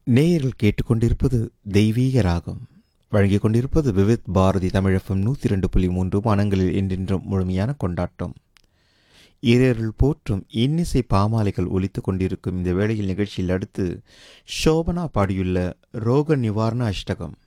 நேயர்கள் கேட்டுக்கொண்டிருப்பது தெய்வீக ராகம். வழங்கிக் கொண்டிருப்பது விவித் பாரதி தமிழகம் 102.3 மனங்களில் என்றென்றும் முழுமையான கொண்டாட்டம். இறையருள் போற்றும் இன்னிசை பாமாலைகள் ஒலித்துக் கொண்டிருக்கும் இந்த வேளையில் நிகழ்ச்சியில் அடுத்து ஷோபனா பாடியுள்ள ரோக நிவாரண அஷ்டகம்.